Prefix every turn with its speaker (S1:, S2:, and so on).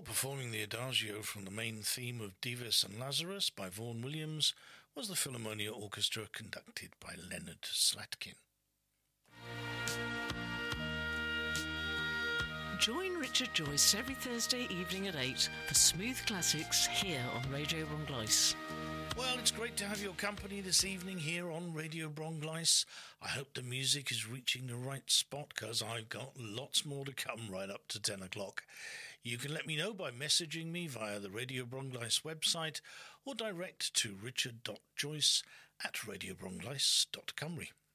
S1: Well, performing the Adagio from the main theme of Dives and Lazarus by Vaughan Williams was the Philharmonia Orchestra conducted by Leonard Slatkin.
S2: Join Richard Joyce every Thursday evening at 8 for Smooth Classics here on Radio Brongleis.
S1: Well, it's great to have your company this evening here on Radio Brongleis. I hope the music is reaching the right spot because I've got lots more to come right up to 10 o'clock. You can let me know by messaging me via the Radio Brongleis website or direct to richard.joyce@radiobrongleis.cymru.